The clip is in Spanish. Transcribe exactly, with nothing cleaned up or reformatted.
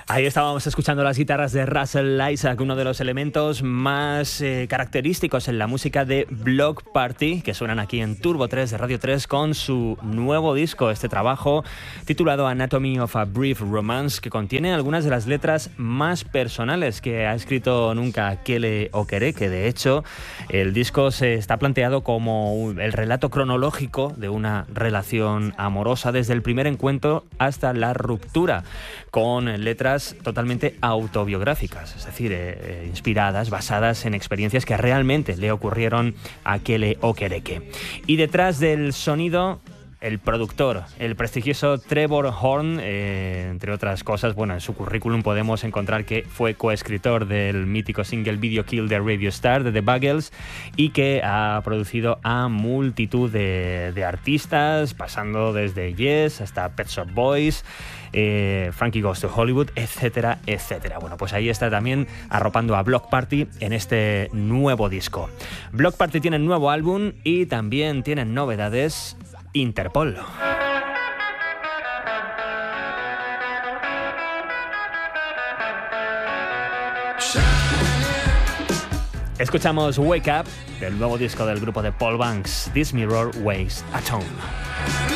Ahí estábamos escuchando las guitarras de Russell Isaac, uno de los elementos más eh, característicos en la música de Bloc Party, que suenan aquí en Turbo tres de Radio tres con su nuevo disco, este trabajo titulado Anatomy of a Brief Romance, que contiene algunas de las letras más personales que ha escrito nunca Kele Okereke, que de hecho el disco se está planteado como el relato cronológico de una relación amorosa desde el primer encuentro hasta la ruptura, con letras totalmente autobiográficas, es decir, eh, inspiradas, basadas en experiencias que realmente le ocurrieron a Kele Okereke. Y detrás del sonido, el productor, el prestigioso Trevor Horn, eh, entre otras cosas, bueno, en su currículum podemos encontrar que fue coescritor del mítico single Video Kill de Radio Star, de The Buggles, y que ha producido a multitud de, de artistas, pasando desde Yes hasta Pet Shop Boys, eh, Frankie Goes to Hollywood, etcétera, etcétera. Bueno, pues ahí está también arropando a Bloc Party en este nuevo disco. Bloc Party tiene un nuevo álbum y también tienen novedades. Interpol. Escuchamos Wake Up, del nuevo disco del grupo de Paul Banks, This Mirror Weighs a Ton.